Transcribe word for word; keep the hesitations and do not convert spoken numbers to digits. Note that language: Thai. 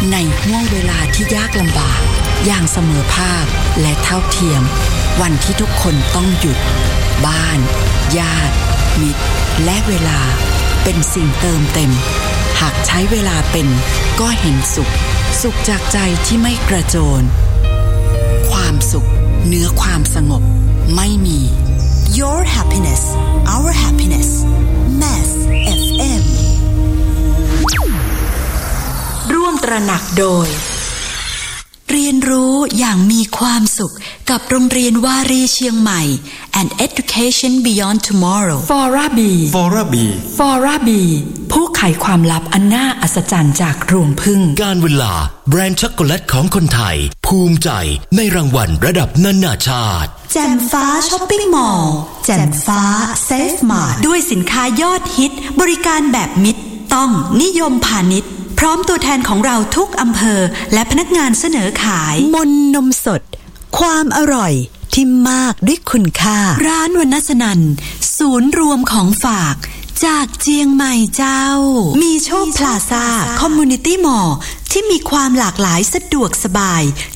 ในห้วงเวลาที่ยากลำบากอย่างเสมอภาคและเท่าเทียมวันที่ทุกคนต้องหยุดบ้านญาติมิตรและเวลาเป็นสิ่งเติมเต็มหากใช้เวลาเป็นก็เห็นสุขสุขจากใจที่ไม่กระโจนความสุขเหนือความสงบไม่มี Your happiness our happiness แมส เอฟ เอ็มร่วมตระหนักโดยเรียนรู้อย่างมีความสุขกับโรงเรียนวารีเชียงใหม่ and education beyond tomorrow ฟอร่าบีฟอร่าบีฟอร่าบีผู้ไขความลับอันน่าอัศจรรย์จากรวงผึ้งการเวลาแบรนด์ช็อกโกแลตของคนไทยภูมิใจในรางวัลระดับนานาชาติแจ่มฟ้าช้อปปิ้งมอลล์แจ่มฟ้าเซฟมาร์ทด้วยสินค้ายอดฮิตบริการแบบมิตรต้องนิยมพาณิชย์พร้อมตัวแทนของเราทุกอำเภอและพนักงานเสนอขายมนนมสดความอร่อยที่มากด้วยคุณค่าร้านวรรณสนันศูนย์รวมของฝากจากเจียงใหม่เจ้ามีโชคพลาซ่าคอมมูนิตี้มอลล์ที่มีความหลากหลายสะดวกสบาย